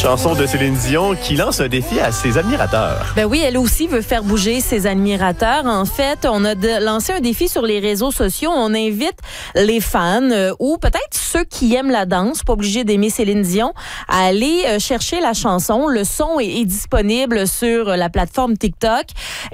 Chanson de Céline Dion qui lance un défi à ses admirateurs. Ben oui, elle aussi veut faire bouger ses admirateurs. En fait, on a lancé un défi sur les réseaux sociaux. On invite les fans ou peut-être ceux qui aiment la danse, pas obligés d'aimer Céline Dion, à aller chercher la chanson. Le son est disponible sur la plateforme TikTok